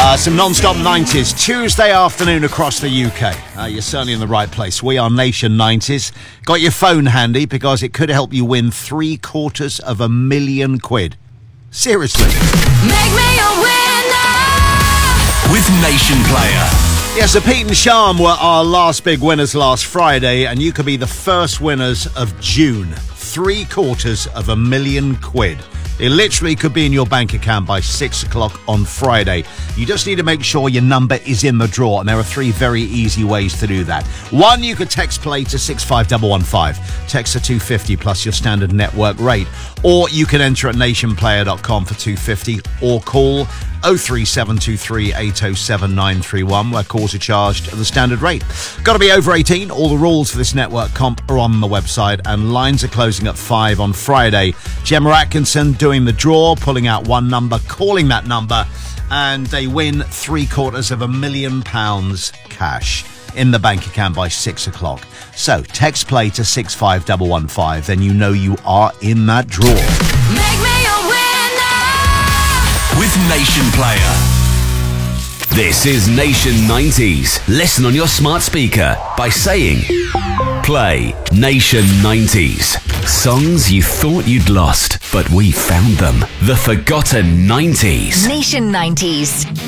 Some non-stop 90s, Tuesday afternoon across the UK. You're certainly in the right place. We are Nation 90s. Got your phone handy because it could help you win £750,000. Seriously. Make me a winner with Nation Player. Yeah, so Pete and Sham were our last big winners last Friday, and you could be the first winners of June. £750,000. It literally could be in your bank account by 6 o'clock on Friday. You just need to make sure your number is in the draw, and there are 3 very easy ways to do that. 1, you could text play to 65115. Text to 250 plus your standard network rate. Or you can enter at nationplayer.com for 250 or call 03723 807 931, where calls are charged at the standard rate. Got to be over 18. All the rules for this network comp are on the website, and lines are closing at 5 on Friday. Gemma Atkinson doing the draw, pulling out one number, calling that number, and they win £750,000 cash in the bank account by 6 o'clock. So text play to 65115, then you know you are in that draw. Make me a winner with Nation Player. This is Nation 90s. Listen on your smart speaker by saying play Nation 90s. Songs you thought you'd lost, but we found them. The forgotten 90s. Nation 90s.